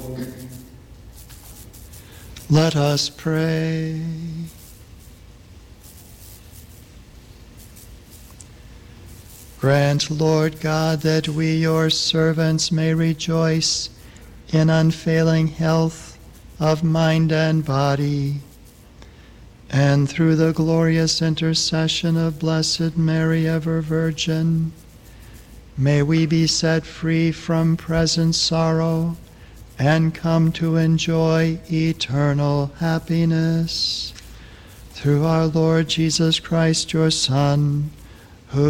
Let us pray. Grant, Lord God, that we, your servants, may rejoice in unfailing health of mind and body, and through the glorious intercession of Blessed Mary, ever Virgin, may we be set free from present sorrow and come to enjoy eternal happiness. Through our Lord Jesus Christ, your Son,